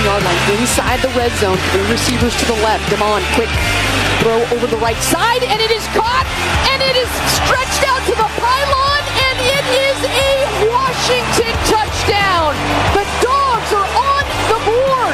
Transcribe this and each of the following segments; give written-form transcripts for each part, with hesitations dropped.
15-yard line, inside the red zone. 3 receivers to the left. Damon, quick throw over the right side, and it is caught, and it is stretched out to the pylon, and it is a Washington touchdown. The Dogs are on the board.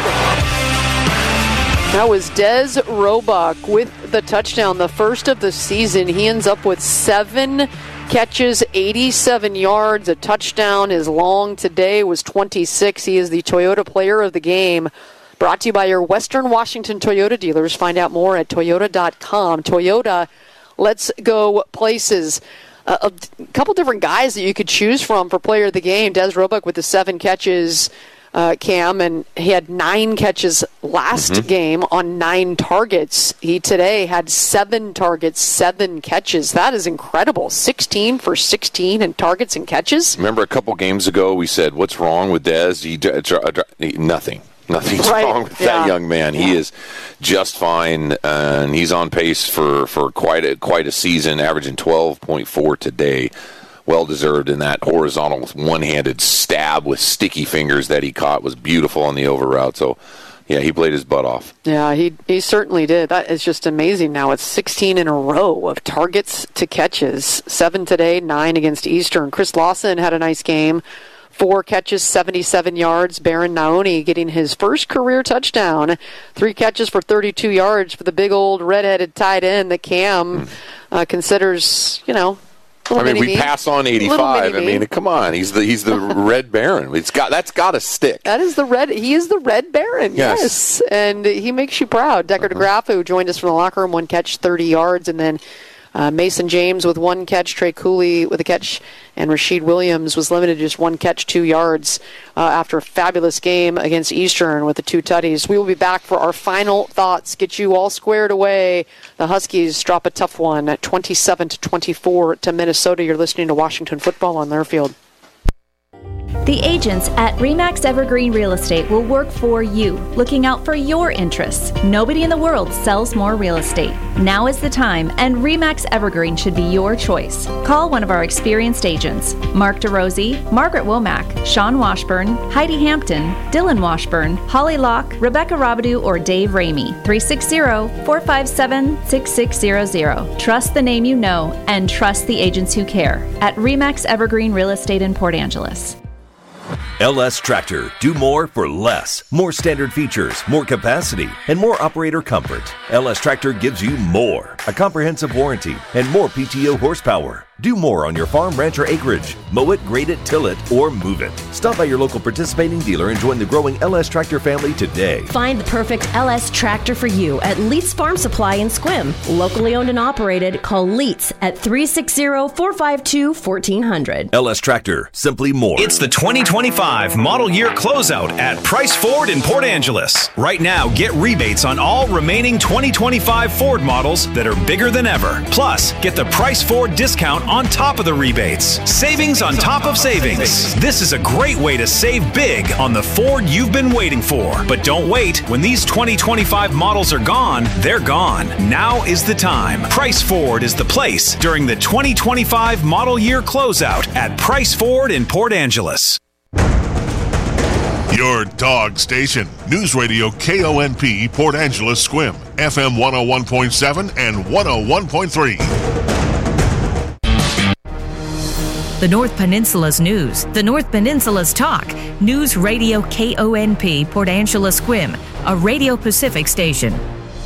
That was Des Roebuck with the touchdown, the first of the season. He ends up with 7 catches, 87 yards. A touchdown. His long today was 26. He is the Toyota Player of the Game. Brought to you by your Western Washington Toyota dealers. Find out more at Toyota.com. Toyota, let's go places. A couple different guys that you could choose from for Player of the Game. Des Roebuck with the 7 catches, Cam, and he had 9 catches last game on 9 targets. He today had 7 targets, 7 catches. That is incredible. 16 for 16 in targets and catches. Remember a couple games ago we said, what's wrong with Des? Nothing. Nothing's wrong with that young man. He is just fine, and he's on pace for quite a season, averaging 12.4 today. Well-deserved, in that horizontal one-handed stab with sticky fingers that he caught was beautiful on the over route. So, yeah, he played his butt off. Yeah, he certainly did. That is just amazing now. It's 16 in a row of targets to catches. 7 today, 9 against Eastern. Chris Lawson had a nice game. 4 catches, 77 yards. Baron Naoni getting his first career touchdown. 3 catches for 32 yards for the big old red-headed tight end that Cam considers, we pass on 85. I mean, come on, he's the Red Baron. That's got to stick. That is he is the Red Baron. Yes. And he makes you proud. Decker DeGraff, who joined us from the locker room, 1 catch, 30 yards, and then Mason James with 1 catch, Trey Cooley with a catch, and Rashid Williams was limited to just 1 catch, 2 yards after a fabulous game against Eastern with the 2 tutties. We will be back for our final thoughts, get you all squared away. The Huskies drop a tough one at 27-24 to Minnesota. You're listening to Washington Football on Learfield. The agents at RE/MAX Evergreen Real Estate will work for you, looking out for your interests. Nobody in the world sells more real estate. Now is the time, and RE/MAX Evergreen should be your choice. Call one of our experienced agents, Mark DeRosie, Margaret Womack, Sean Washburn, Heidi Hampton, Dylan Washburn, Holly Locke, Rebecca Robidoux, or Dave Ramey. 360-457-6600. Trust the name you know, and trust the agents who care at RE/MAX Evergreen Real Estate in Port Angeles. LS Tractor. Do more for less. More standard features, more capacity, and more operator comfort. LS Tractor gives you more. A comprehensive warranty and more PTO horsepower. Do more on your farm, ranch, or acreage. Mow it, grade it, till it, or move it. Stop by your local participating dealer and join the growing LS Tractor family today. Find the perfect LS Tractor for you at Leitz Farm Supply in Sequim. Locally owned and operated. Call Leitz at 360-452-1400. LS Tractor. Simply more. It's the 2025 model year closeout at Price Ford in Port Angeles. Right now, get rebates on all remaining 2025 Ford models that are bigger than ever. Plus, get the Price Ford discount on top of the rebates. Savings on top of savings. This is a great way to save big on the Ford you've been waiting for. But don't wait. When these 2025 models are gone, they're gone. Now is the time. Price Ford is the place during the 2025 model year closeout at Price Ford in Port Angeles. Your dog station. News Radio KONP Port Angeles Sequim. FM 101.7 and 101.3. The North Peninsula's news, the North Peninsula's talk. News Radio KONP Port Angeles Sequim, a Radio Pacific station.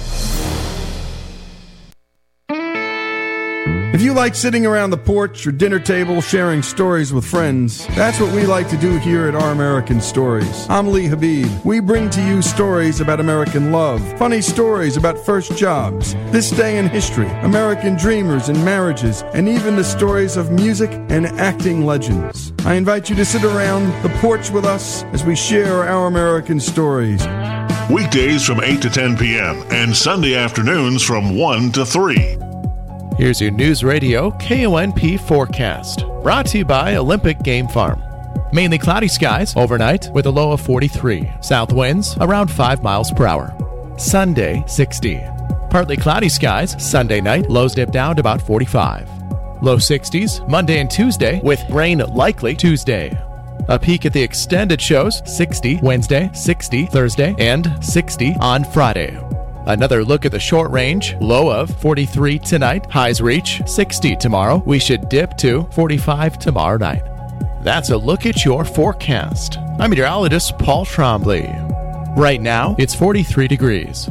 If you like sitting around the porch or dinner table sharing stories with friends, that's what we like to do here at Our American Stories. I'm Lee Habib. We bring to you stories about American love, funny stories about first jobs, this day in history, American dreamers and marriages, and even the stories of music and acting legends. I invite you to sit around the porch with us as we share Our American Stories. Weekdays from 8 to 10 p.m. and Sunday afternoons from 1 to 3. Here's your News Radio KONP forecast, brought to you by Olympic Game Farm. Mainly cloudy skies overnight with a low of 43. South winds around 5 miles per hour. Sunday, 60. Partly cloudy skies Sunday night, lows dip down to about 45. Low 60s Monday and Tuesday with rain likely Tuesday. A peek at the extended shows, 60 Wednesday, 60 Thursday, and 60 on Friday. Another look at the short range, low of 43 tonight, highs reach 60 tomorrow. We should dip to 45 tomorrow night. That's a look at your forecast. I'm meteorologist Paul Trombley. Right now, it's 43 degrees.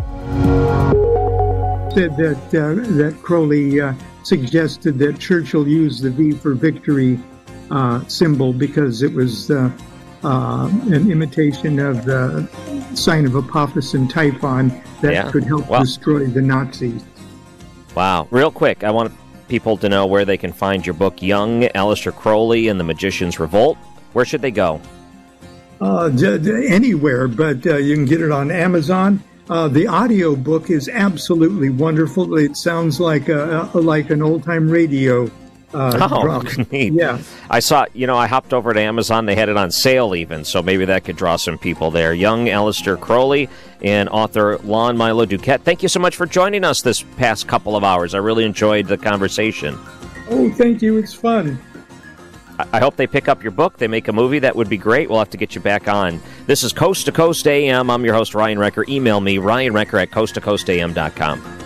Said that Crowley suggested that Churchill used the V for victory symbol because it was an imitation of the sign of Apophis and Typhon that could help destroy the Nazis. Wow. Real quick, I want people to know where they can find your book, Young, Aleister Crowley and the Magician's Revolt. Where should they go? Anywhere, but you can get it on Amazon. The audio book is absolutely wonderful. It sounds like an old-time radio drama. Neat. Yeah. I saw, I hopped over to Amazon. They had it on sale even, so maybe that could draw some people there. Young Aleister Crowley and author Lon Milo DuQuette. Thank you so much for joining us this past couple of hours. I really enjoyed the conversation. Oh, thank you. It's fun. I hope they pick up your book. They make a movie. That would be great. We'll have to get you back on. This is Coast to Coast AM. I'm your host, Ryan Recker. Email me, ryanrecker@coasttocoastam.com.